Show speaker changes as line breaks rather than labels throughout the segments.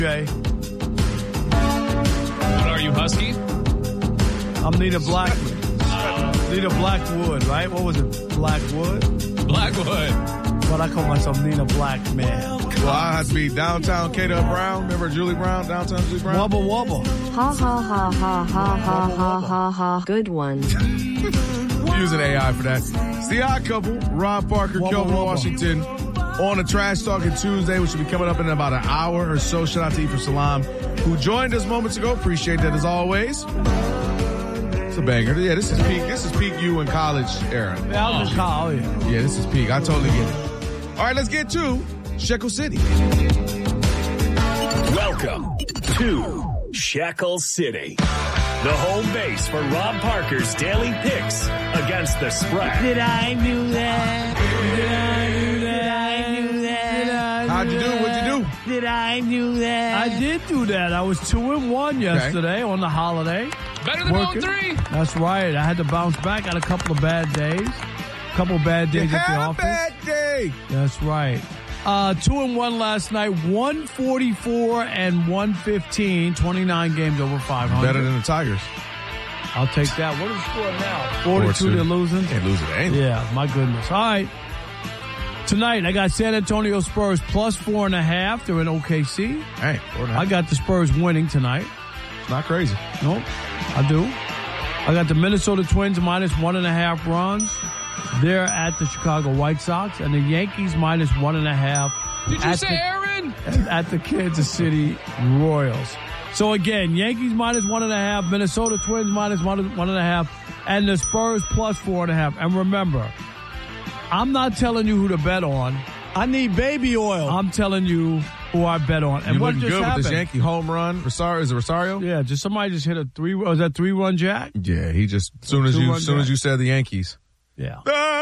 Jay.
What are you, Husky?
I'm Nita Blackwood. Nita Blackwood, right? What was it? Blackwood?
Blackwood.
But I call myself Nina Blackman.
Well, I have to be downtown Kata Brown. Remember Julie Brown? Downtown Julie Brown?
Wubba wubba.
Ha ha ha ha ha ha ha ha ha. Good one.
Using AI for that. It's the Odd Couple. Rob Parker,
Wubba
Kelvin
wubba.
Washington on a Trash Talking Tuesday, which will be coming up in about an hour or so. Shout out to Ephraim Salam, who joined us moments ago. Appreciate that as always. It's a banger. Yeah, this is peak. This is peak you in college era.
Yeah, I was in college.
Yeah, this is peak. I totally get it. All right, let's get to Shekel City.
Welcome to Shekel City, the home base for Rob Parker's daily picks against the spread.
Did I do that? Did I do that? I knew that.
How'd you do? What'd you do?
Did I do that? I did do that. I was 2-1 yesterday on the holiday.
Better than all three.
That's right. I had to bounce back. Had a couple of bad days. Couple of bad days at the
Have a
office.
bad day.
That's right. 2-1 last night. 144 and 115. 29 games over 500.
Better than the Tigers.
I'll take that. What is the score now? 42. They're losing.
Can't lose it, ain't
Yeah, my goodness. All right. Tonight, I got San Antonio Spurs plus 4.5. They're in OKC.
Hey,
I got the Spurs winning tonight.
not crazy.
Nope, I do. I got the Minnesota Twins minus 1.5 runs. They're at the Chicago White Sox. And the Yankees minus 1.5.
Did you say Aaron?
At the Kansas City Royals. So again, Yankees minus 1.5, Minnesota Twins minus 1.5, and the Spurs plus 4.5. And remember, I'm not telling you who to bet on.
I need baby oil.
I'm telling you who I bet on. And
You
what
looking
just
good
happened?
with this Yankee home run? Rosario, is it Rosario?
Yeah, somebody just hit a 3-run jack?
Yeah, he just as soon as you said the Yankees.
Yeah.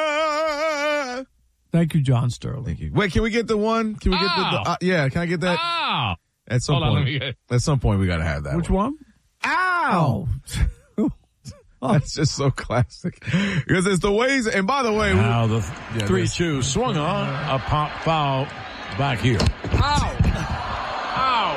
Ah!
Thank you, John Sterling.
Thank you. Wait, can we get the one? Can we get the yeah, can I get that?
Oh.
At some
Hold on,
point.
let me get it.
At some point we gotta have that.
Which one?
Ow! That's just so classic. Because it's the ways, and by the way,
Now the
Yeah,
3-2 swung on a pop foul back here.
Ow. Ow.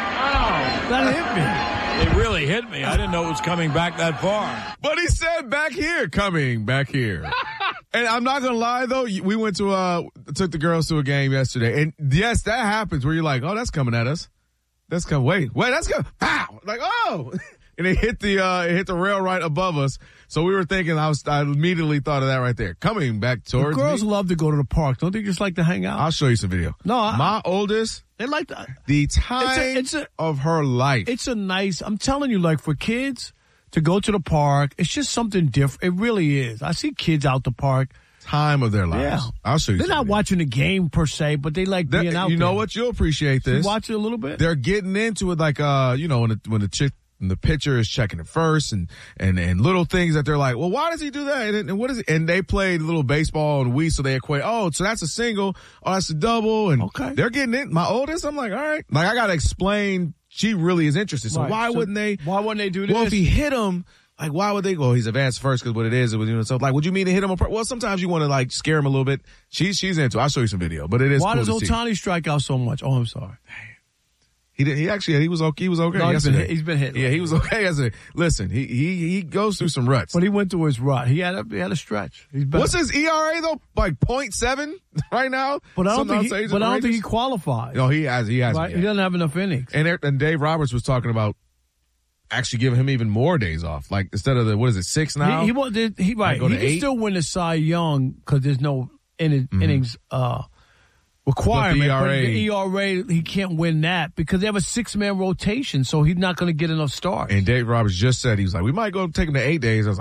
Ow.
That hit me.
It really hit me. I didn't know it was coming back that far.
but he said back here, coming back here. And I'm not gonna lie though, we went to took the girls to a game yesterday, and yes, that happens where you're like, oh, that's coming at us. That's coming. Wait, that's coming. Pow! Like, oh, and it hit the rail right above us. So we were thinking, I immediately thought of that right there, coming back towards
Girls
me.
love to go to the park. Don't they just like to hang out?
I'll show you some video.
No,
my oldest,
They like to.
the time of her life.
It's a nice, I'm telling you, like for kids to go to the park, it's just something different. It really is. I see kids out the park.
Time of their lives.
Yeah.
I'll show you.
They're
some
not
video.
watching the game per se, but they like being out
You know
there.
what? You'll appreciate
You
this.
watch it a little bit?
They're getting into it like, when the pitcher is checking it first and little things that they're like, well, why does he do that? And what is it? And they played little baseball and so they equate, oh, so that's a single. Oh, that's a double. And
Okay.
they're getting it. My oldest, I'm like, all right. Like, I got to explain. She really is interested. So
Right.
why wouldn't they?
Why wouldn't they do this?
Well, if he hit him, like, why would they go? He's advanced first because what it is, so like, would you mean to hit him? Well, sometimes you want to like scare him a little bit. She's into it. I'll show you some video, but it is
Why
cool
does
to see.
Ohtani strike out so much? Oh, I'm sorry.
He was okay. He was okay
No,
yesterday.
he's been hit.
Yeah, he was okay yesterday. Listen, he goes through some ruts.
But he went through his rut. He had a stretch. He's better.
What's his ERA though? Like 0.7 right now.
But I don't
Some
think
outside
he
Rangers?
qualifies.
No, he has.
Right? He doesn't have enough innings.
And Dave Roberts was talking about actually giving him even more days off. Like instead of the 6 now.
He right.
go
He
to
can
8?
still win the Cy Young because there's no innings requirement.
But
But
the
ERA, he can't win that because they have a 6-man rotation, so he's not going to get enough starts.
And Dave Roberts just said he was like, we might go take him to 8 days. I was like,